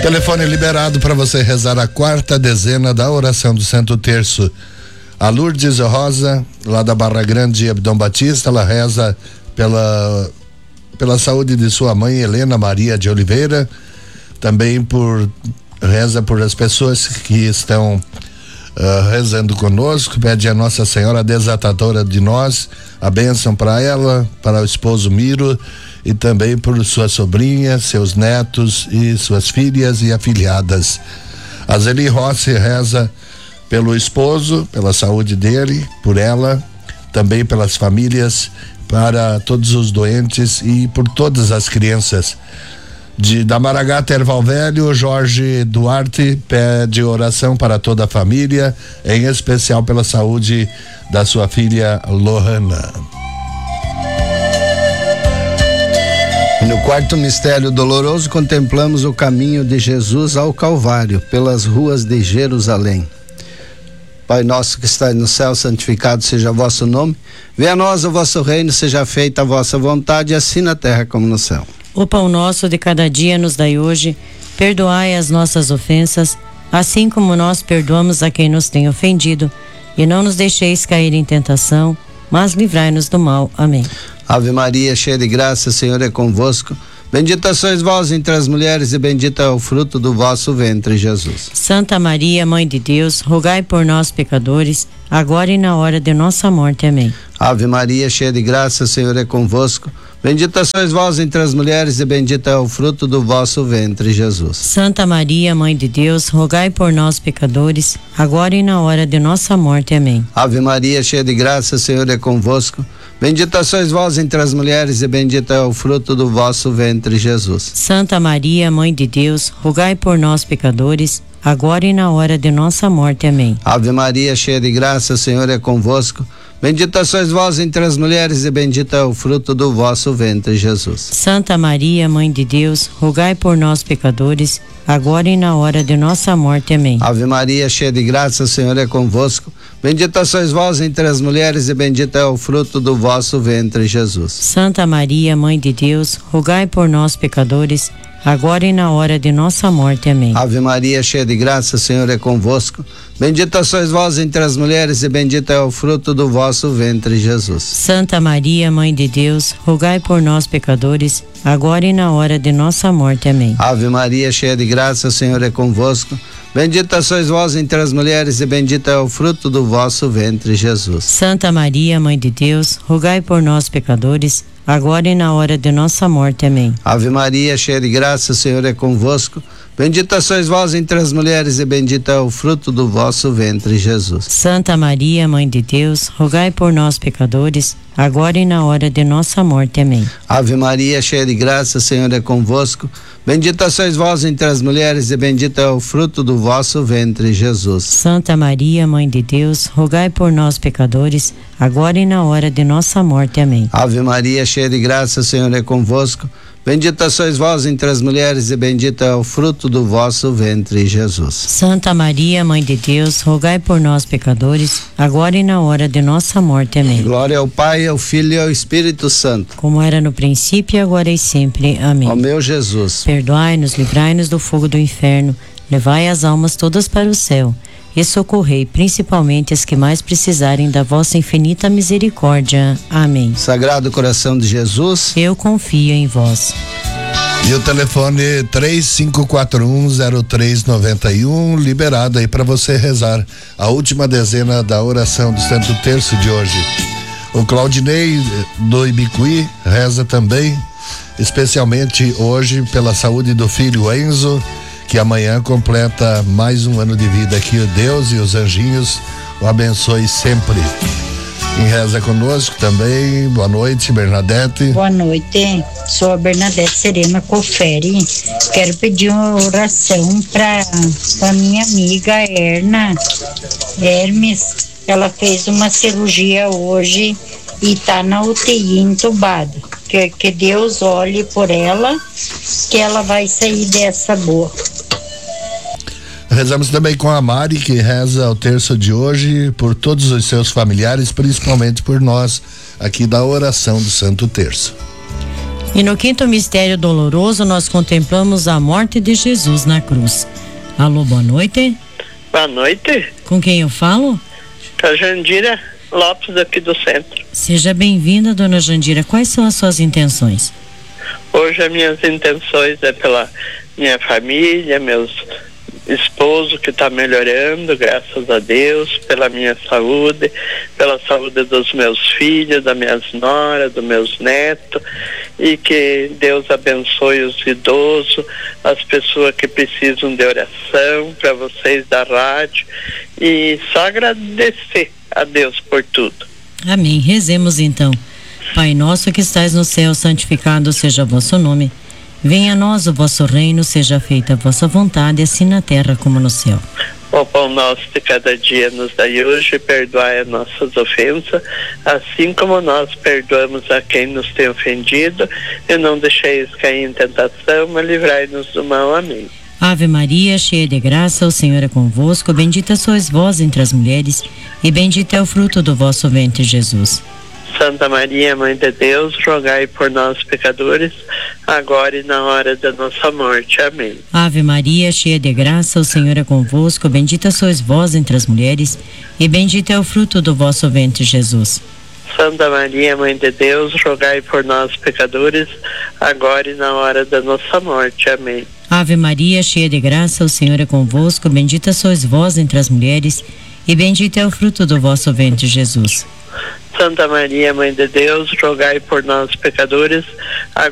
Telefone liberado para você rezar a quarta dezena da oração do Santo Terço. A Lourdes Rosa, lá da Barra Grande, Abdão Batista, ela reza pela saúde de sua mãe, Helena Maria de Oliveira, também reza por as pessoas que estão rezando conosco, pede a Nossa Senhora Desatadora de nós, a bênção para ela, para o esposo Miro, e também por sua sobrinha, seus netos e suas filhas e afilhadas. A Zeli Rossi reza pelo esposo, pela saúde dele, por ela, também pelas famílias, para todos os doentes e por todas as crianças. Da Maragata Erval Velho, Jorge Duarte pede oração para toda a família, em especial pela saúde da sua filha Lohana. No quarto mistério doloroso, contemplamos o caminho de Jesus ao Calvário, pelas ruas de Jerusalém. Pai nosso que estais no céu, santificado seja o vosso nome. Venha a nós o vosso reino, seja feita a vossa vontade, assim na terra como no céu. O pão nosso de cada dia nos dai hoje, perdoai as nossas ofensas, assim como nós perdoamos a quem nos tem ofendido, e não nos deixeis cair em tentação, mas livrai-nos do mal. Amém. Ave Maria, cheia de graça, o Senhor é convosco. Bendita sois vós entre as mulheres e bendito é o fruto do vosso ventre, Jesus. Santa Maria, Mãe de Deus, rogai por nós, pecadores, agora e na hora de nossa morte. Amém. Ave Maria, cheia de graça, o Senhor é convosco. Bendita sois vós entre as mulheres e bendito é o fruto do vosso ventre, Jesus. Santa Maria, Mãe de Deus, rogai por nós, pecadores, agora e na hora de nossa morte. Amém. Ave Maria, cheia de graça, o Senhor é convosco. Bendita sois vós entre as mulheres e bendito é o fruto do vosso ventre, Jesus. Santa Maria, Mãe de Deus, rogai por nós, pecadores, agora e na hora de nossa morte. Amém. Ave Maria, cheia de graça, o Senhor é convosco. Bendita sois vós entre as mulheres e bendito é o fruto do vosso ventre, Jesus. Santa Maria, Mãe de Deus, rogai por nós, pecadores, agora e na hora de nossa morte. Amém. Ave Maria, cheia de graça, o Senhor é convosco. Bendita sois vós entre as mulheres e bendito é o fruto do vosso ventre, Jesus. Santa Maria, Mãe de Deus, rogai por nós, pecadores, agora e na hora de nossa morte. Amém. Ave Maria, cheia de graça, o Senhor é convosco. Bendita sois vós entre as mulheres e bendito é o fruto do vosso ventre, Jesus. Santa Maria, Mãe de Deus, rogai por nós, pecadores, agora e na hora de nossa morte. Amém. Ave Maria, cheia de graça, o Senhor é convosco. Bendita sois vós entre as mulheres e bendito é o fruto do vosso ventre, Jesus. Santa Maria, Mãe de Deus, rogai por nós, pecadores, agora e na hora de nossa morte. Amém. Ave Maria, cheia de graça, o Senhor é convosco. Bendita sois vós entre as mulheres e bendito é o fruto do vosso ventre, Jesus. Santa Maria, Mãe de Deus, rogai por nós, pecadores, agora e na hora de nossa morte. Amém. Ave Maria, cheia de graça, o Senhor é convosco. Bendita sois vós entre as mulheres e bendito é o fruto do vosso ventre, Jesus. Santa Maria, Mãe de Deus, rogai por nós, pecadores, agora e na hora de nossa morte. Amém. Ave Maria, cheia de graça, o Senhor é convosco. Bendita sois vós entre as mulheres e bendito é o fruto do vosso ventre, Jesus. Santa Maria, Mãe de Deus, rogai por nós, pecadores, agora e na hora de nossa morte. Amém. Glória ao Pai, ao Filho e ao Espírito Santo. Como era no princípio, agora e sempre. Amém. Ó meu Jesus, perdoai-nos, livrai-nos do fogo do inferno, levai as almas todas para o céu e socorrei principalmente as que mais precisarem da vossa infinita misericórdia. Amém. Sagrado Coração de Jesus, eu confio em vós. E o telefone 35410391, liberado aí para você rezar a última dezena da oração do Santo Terço de hoje. O Claudinei do Ibicuí reza também, especialmente hoje pela saúde do filho Enzo, que amanhã completa mais um ano de vida. Que o Deus e os anjinhos o abençoe sempre. Quem reza conosco também, boa noite, Bernadette. Boa noite, sou a Bernadette Serena Coferi. Quero pedir uma oração para minha amiga Hermes. Ela fez uma cirurgia hoje e está na UTI entubada. Que Deus olhe por ela, que ela vai sair dessa boa. Rezamos também com a Mari, que reza o terço de hoje por todos os seus familiares, principalmente por nós aqui da oração do Santo Terço. E no quinto mistério doloroso, nós contemplamos a morte de Jesus na cruz. Alô, boa noite. Boa noite. Com quem eu falo? Com a Jandira Lopes, aqui do centro. Seja bem-vinda, dona Jandira. Quais são as suas intenções? Hoje as minhas intenções é pela minha família, meus esposo que está melhorando, graças a Deus, pela minha saúde, pela saúde dos meus filhos, das minhas noras, dos meus netos, e que Deus abençoe os idosos, as pessoas que precisam de oração, para vocês da rádio, e só agradecer a Deus por tudo. Amém. Rezemos então. Pai nosso que estais no céu, santificado seja o vosso nome. Venha a nós o vosso reino, seja feita a vossa vontade, assim na terra como no céu. O pão nosso de cada dia nos dai hoje, perdoai as nossas ofensas, assim como nós perdoamos a quem nos tem ofendido, e não deixeis cair em tentação, mas livrai-nos do mal. Amém. Ave Maria, cheia de graça, o Senhor é convosco, bendita sois vós entre as mulheres, e bendito é o fruto do vosso ventre, Jesus. Santa Maria, Mãe de Deus, rogai por nós pecadores, agora e na hora da nossa morte. Amém. Ave Maria, cheia de graça, o Senhor é convosco, bendita sois vós entre as mulheres, e bendito é o fruto do vosso ventre, Jesus. Santa Maria, Mãe de Deus, rogai por nós pecadores, agora e na hora da nossa morte. Amém. Ave Maria, cheia de graça, o Senhor é convosco, bendita sois vós entre as mulheres, e bendito é o fruto do vosso ventre, Jesus. Santa Maria, Mãe de Deus, rogai por nós pecadores,